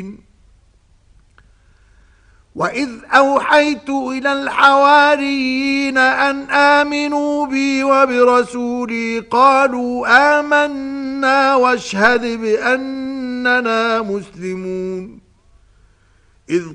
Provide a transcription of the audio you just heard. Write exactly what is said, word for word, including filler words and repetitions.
وَإِذْ أَوْحَيْتُ إِلَى الْحَوَارِيِّينَ أَنْ آمِنُوا بِي وَبِرَسُولِي قَالُوا آمَنَّا وَاشْهَدْ بِأَنَّنَا مُسْلِمُونَ. إذ